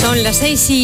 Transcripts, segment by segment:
Son las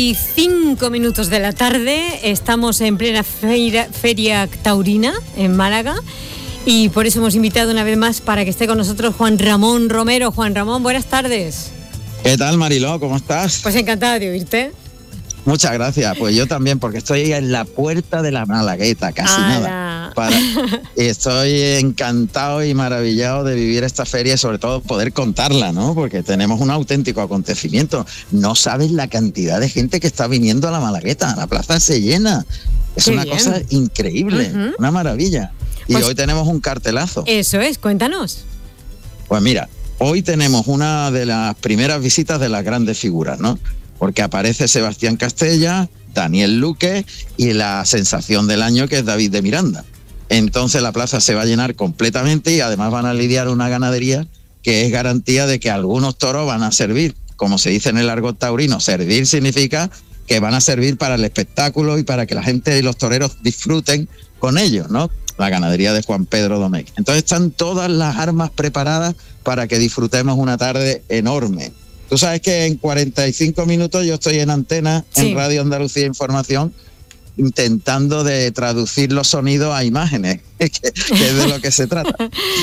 6:05 de la tarde, estamos en plena feria taurina en Málaga y por eso hemos invitado una vez más para que esté con nosotros Juan Ramón Romero. Juan Ramón, buenas tardes. ¿Qué tal, Mariló? ¿Cómo estás? Pues encantada de oírte. Muchas gracias, pues yo también, porque estoy en la puerta de la Malagueta, casi nada. Estoy encantado y maravillado de vivir esta feria y sobre todo poder contarla, ¿no? Porque tenemos un auténtico acontecimiento. No sabes la cantidad de gente que está viniendo a la Malagueta, la plaza se llena. Es una cosa increíble, una maravilla. Y pues, hoy tenemos un cartelazo. Eso es, cuéntanos. Pues mira, hoy tenemos una de las primeras visitas de las grandes figuras, ¿no? Porque aparece Sebastián Castella, Daniel Luque y la sensación del año, que es David de Miranda. Entonces la plaza se va a llenar completamente y además van a lidiar una ganadería que es garantía de que algunos toros van a servir. Como se dice en el argot taurino, servir significa que van a servir para el espectáculo y para que la gente y los toreros disfruten con ellos, ¿no? La ganadería de Juan Pedro Domecq. Entonces están todas las armas preparadas para que disfrutemos una tarde enorme. Tú sabes que en 45 minutos yo estoy en antena, en Radio Andalucía Información, intentando de traducir los sonidos a imágenes, que es de lo que se trata.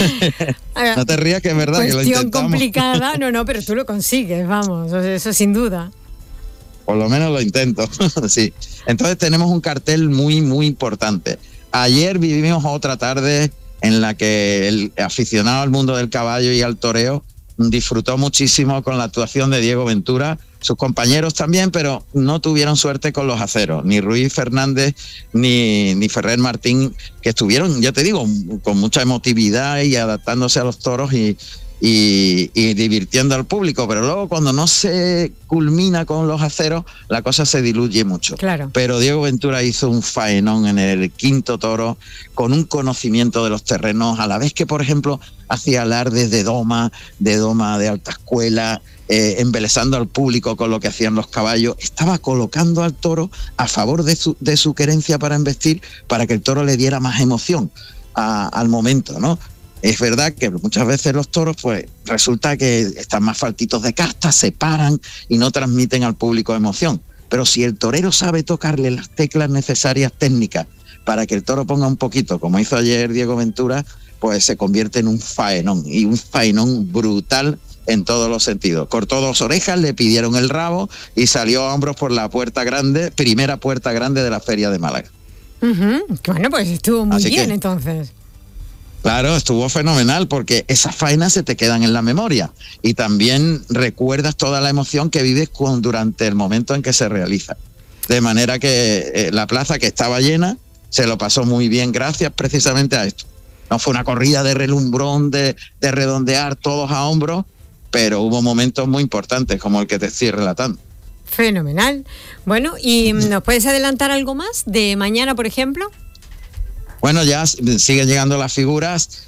No te rías, que es verdad que lo intentamos. Cuestión complicada, no, pero tú lo consigues, vamos, eso sin duda. Por lo menos lo intento, sí. Entonces tenemos un cartel muy, muy importante. Ayer vivimos otra tarde en la que el aficionado al mundo del caballo y al toreo disfrutó muchísimo con la actuación de Diego Ventura, sus compañeros también, pero no tuvieron suerte con los aceros, ni Ruiz Fernández ni Ferrer Martín, que estuvieron, ya te digo, con mucha emotividad y adaptándose a los toros y divirtiendo al público, pero luego cuando no se culmina con los aceros, la cosa se diluye mucho. Claro. Pero Diego Ventura hizo un faenón en el quinto toro, con un conocimiento de los terrenos, a la vez que, por ejemplo, hacía alardes de doma de alta escuela, embelesando al público con lo que hacían los caballos. Estaba colocando al toro a favor de su querencia para embestir, para que el toro le diera más emoción al momento, ¿no? Es verdad que muchas veces los toros, pues resulta que están más faltitos de casta, se paran y no transmiten al público emoción. Pero si el torero sabe tocarle las teclas necesarias técnicas para que el toro ponga un poquito, como hizo ayer Diego Ventura, pues se convierte en un faenón, y un faenón brutal en todos los sentidos. Cortó 2 orejas, le pidieron el rabo y salió a hombros por la puerta grande, primera puerta grande de la Feria de Málaga. Bueno, pues estuvo muy bien entonces. Claro, estuvo fenomenal, porque esas faenas se te quedan en la memoria y también recuerdas toda la emoción que vives durante el momento en que se realiza. De manera que la plaza, que estaba llena, se lo pasó muy bien gracias precisamente a esto. No fue una corrida de relumbrón, de redondear todos a hombros, pero hubo momentos muy importantes como el que te estoy relatando. Fenomenal. Bueno, ¿y nos puedes adelantar algo más de mañana, por ejemplo? Bueno, ya siguen llegando las figuras.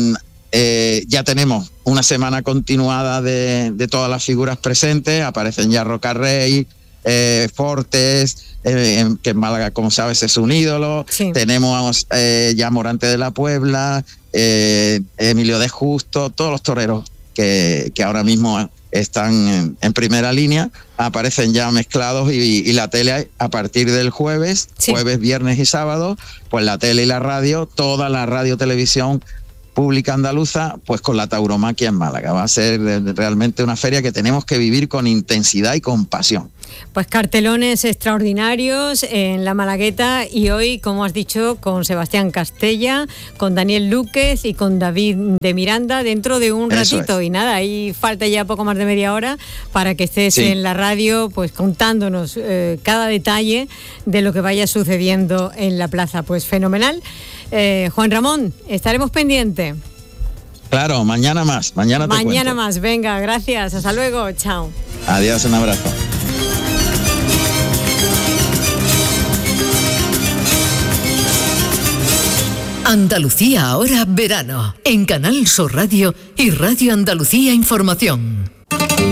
Ya tenemos una semana continuada de todas las figuras presentes. Aparecen ya Rocarrey, Fortes, que en Málaga, como sabes, es un ídolo. Sí. Tenemos ya Morante de la Puebla, Emilio de Justo, todos los toreros que ahora mismo están en primera línea, aparecen ya mezclados, y la tele a partir del jueves, viernes y sábado, pues la tele y la radio, toda la radio televisión pública andaluza, pues con la tauromaquia en Málaga. Va a ser realmente una feria que tenemos que vivir con intensidad y con pasión. Pues cartelones extraordinarios en la Malagueta, y hoy, como has dicho, con Sebastián Castella, con Daniel Lúquez y con David de Miranda dentro de un ratito. Y nada, ahí falta ya poco más de media hora para que estés en la radio, pues contándonos cada detalle de lo que vaya sucediendo en la plaza. Pues fenomenal. Juan Ramón, estaremos pendientes. Claro, mañana más. Mañana más, venga, gracias, hasta luego, chao. Adiós, un abrazo. Andalucía ahora verano, en Canal Sur Radio y Radio Andalucía Información.